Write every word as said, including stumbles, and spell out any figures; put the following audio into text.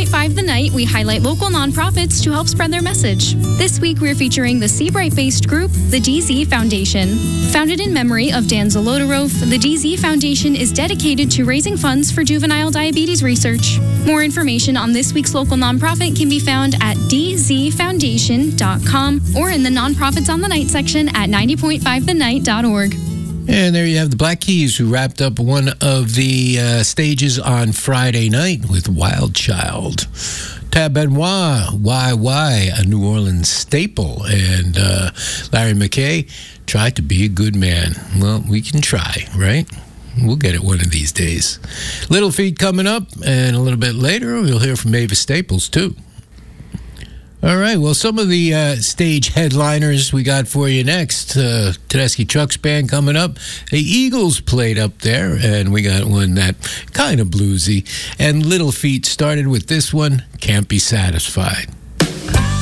point five The Night, we highlight local nonprofits to help spread their message. This week, we're featuring the Seabright-based group, the D Z Foundation. Founded in memory of Dan Zolotarov, the D Z Foundation is dedicated to raising funds for juvenile diabetes research. More information on this week's local nonprofit can be found at d z foundation dot com or in the Nonprofits on the Night section at ninety point five the night dot org. And there you have the Black Keys, who wrapped up one of the uh, stages on Friday night with Wild Child. Tab Benoit, Why Why, a New Orleans staple. And uh, Larry McKay, Try to Be a Good Man. Well, we can try, right? We'll get it one of these days. Little Feat coming up, and a little bit later, we'll hear from Mavis Staples, too. All right, well, some of the uh, stage headliners we got for you next. Uh, Tedeschi Trucks Band coming up. The Eagles played up there, and we got one that kind of bluesy. And Little Feat started with this one, Can't Be Satisfied.